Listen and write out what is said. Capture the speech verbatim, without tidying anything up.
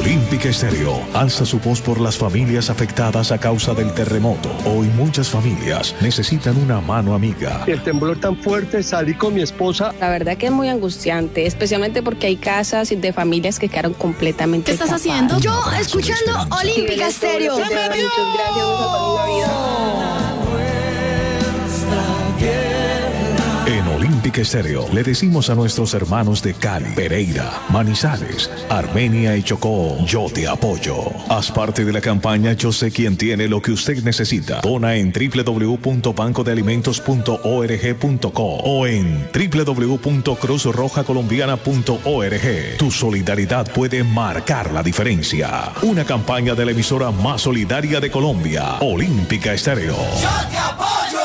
Olímpica Estéreo alza su voz por las familias afectadas a causa del terremoto. Hoy muchas familias necesitan una mano amiga. El temblor tan fuerte, salí con mi esposa. La verdad que es muy angustiante, especialmente porque hay casas de familias que quedaron completamente. ¿Qué estás tapadas. haciendo? Yo escuchando Olímpica Estéreo. Muchas gracias, me salvaron la vida. En Olímpica Estéreo le decimos a nuestros hermanos de Cali, Pereira, Manizales, Armenia y Chocó, yo te apoyo. Haz parte de la campaña Yo sé quién tiene lo que usted necesita. Dona en doble u doble u doble u punto banco de alimentos punto org punto co o en doble u doble u doble u punto cruz roja colombiana punto org. Tu solidaridad puede marcar la diferencia. Una campaña de la emisora más solidaria de Colombia, Olímpica Estéreo. ¡Yo te apoyo!